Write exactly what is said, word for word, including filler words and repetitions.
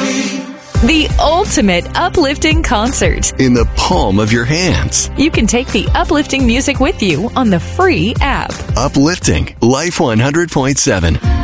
The ultimate uplifting concert in the palm of your hands. You can take the uplifting music with you on the free app. Uplifting Life one hundred point seven.